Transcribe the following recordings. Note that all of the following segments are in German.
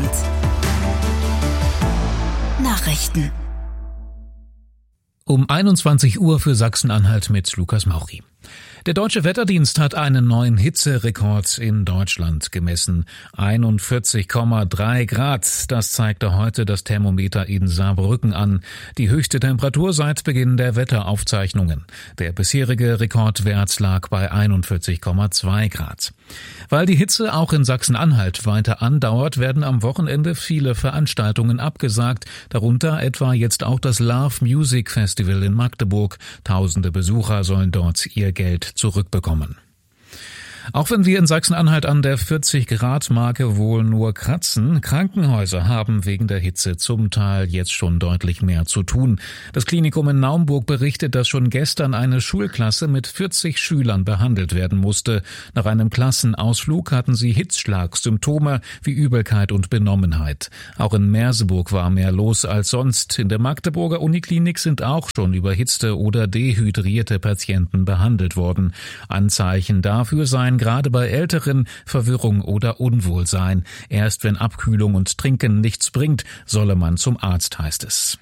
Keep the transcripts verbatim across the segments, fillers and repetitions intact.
Abend. Nachrichten. Um einundzwanzig Uhr für Sachsen-Anhalt mit Lukas Mauri. Der Deutsche Wetterdienst hat einen neuen Hitzerekord in Deutschland gemessen. einundvierzig Komma drei Grad. Das zeigte heute das Thermometer in Saarbrücken an. Die höchste Temperatur seit Beginn der Wetteraufzeichnungen. Der bisherige Rekordwert lag bei einundvierzig Komma zwei Grad. Weil die Hitze auch in Sachsen-Anhalt weiter andauert, werden am Wochenende viele Veranstaltungen abgesagt, darunter etwa jetzt auch das Love Music Festival in Magdeburg. Tausende Besucher sollen dort ihr Geld zurückbekommen. Auch wenn wir in Sachsen-Anhalt an der vierzig-Grad-Marke wohl nur kratzen, Krankenhäuser haben wegen der Hitze zum Teil jetzt schon deutlich mehr zu tun. Das Klinikum in Naumburg berichtet, dass schon gestern eine Schulklasse mit vierzig Schülern behandelt werden musste. Nach einem Klassenausflug hatten sie Hitzschlagsymptome wie Übelkeit und Benommenheit. Auch in Merseburg war mehr los als sonst. In der Magdeburger Uniklinik sind auch schon überhitzte oder dehydrierte Patienten behandelt worden. Anzeichen dafür seien gerade bei Älteren Verwirrung oder Unwohlsein. Erst wenn Abkühlung und Trinken nichts bringt, solle man zum Arzt, heißt es.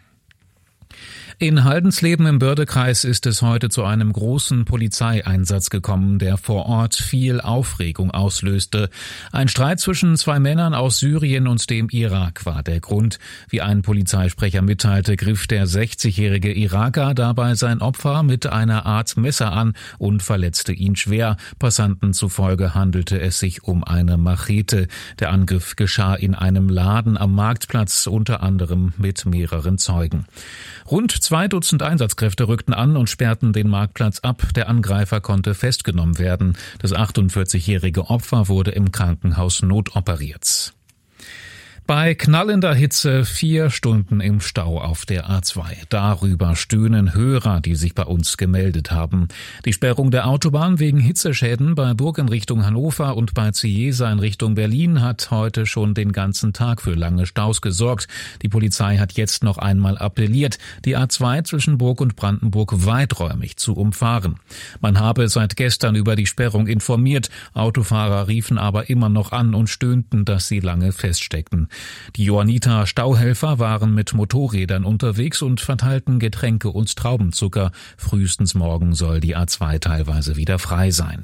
In Haldensleben im Bördekreis ist es heute zu einem großen Polizeieinsatz gekommen, der vor Ort viel Aufregung auslöste. Ein Streit zwischen zwei Männern aus Syrien und dem Irak war der Grund. Wie ein Polizeisprecher mitteilte, griff der sechzigjährige Iraker dabei sein Opfer mit einer Art Messer an und verletzte ihn schwer. Passanten zufolge handelte es sich um eine Machete. Der Angriff geschah in einem Laden am Marktplatz, unter anderem mit mehreren Zeugen. Rund zwei Dutzend Einsatzkräfte rückten an und sperrten den Marktplatz ab. Der Angreifer konnte festgenommen werden. Das achtundvierzigjährige Opfer wurde im Krankenhaus notoperiert. Bei knallender Hitze vier Stunden im Stau auf der A zwei. Darüber stöhnen Hörer, die sich bei uns gemeldet haben. Die Sperrung der Autobahn wegen Hitzeschäden bei Burg in Richtung Hannover und bei Cieza in Richtung Berlin hat heute schon den ganzen Tag für lange Staus gesorgt. Die Polizei hat jetzt noch einmal appelliert, die A zwei zwischen Burg und Brandenburg weiträumig zu umfahren. Man habe seit gestern über die Sperrung informiert. Autofahrer riefen aber immer noch an und stöhnten, dass sie lange feststeckten. Die Johanniter Stauhelfer waren mit Motorrädern unterwegs und verteilten Getränke und Traubenzucker. Frühestens morgen soll die A zwei teilweise wieder frei sein.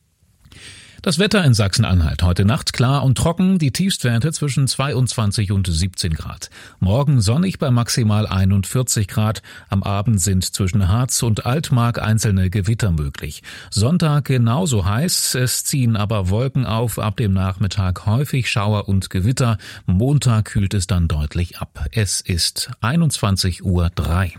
Das Wetter in Sachsen-Anhalt. Heute Nacht klar und trocken, die Tiefstwerte zwischen zweiundzwanzig und siebzehn Grad. Morgen sonnig bei maximal einundvierzig Grad. Am Abend sind zwischen Harz und Altmark einzelne Gewitter möglich. Sonntag genauso heiß, es ziehen aber Wolken auf, ab dem Nachmittag häufig Schauer und Gewitter. Montag kühlt es dann deutlich ab. Es ist einundzwanzig Uhr drei.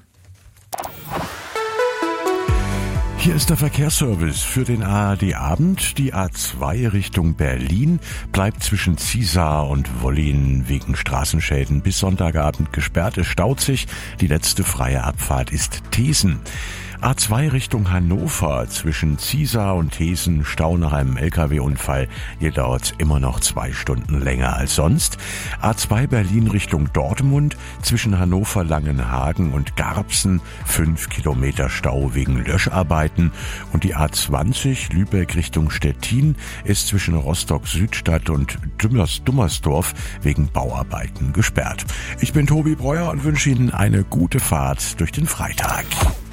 Hier ist der Verkehrsservice für den A R D-Abend. Die A zwei Richtung Berlin bleibt zwischen Ziesar und Wollin wegen Straßenschäden bis Sonntagabend gesperrt. Es staut sich. Die letzte freie Abfahrt ist Thesen. A zwei Richtung Hannover zwischen Ziesar und Thesen Stau nach einem L K W-Unfall. Hier dauert immer noch zwei Stunden länger als sonst. A zwei Berlin Richtung Dortmund zwischen Hannover Langenhagen und Garbsen fünf Kilometer Stau wegen Löscharbeiten. Und die A zwanzig Lübeck Richtung Stettin ist zwischen Rostock-Südstadt und Dummersdorf wegen Bauarbeiten gesperrt. Ich bin Tobi Breuer und wünsche Ihnen eine gute Fahrt durch den Freitag.